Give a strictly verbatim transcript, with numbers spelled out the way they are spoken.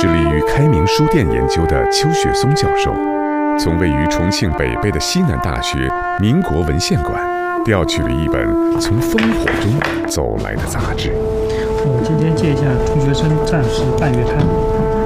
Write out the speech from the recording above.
致力于开明书店研究的邱雪松教授，从位于重庆北碚的西南大学民国文献馆调取了一本从烽火中走来的杂志。 我今天借一下中学生战时半月刊。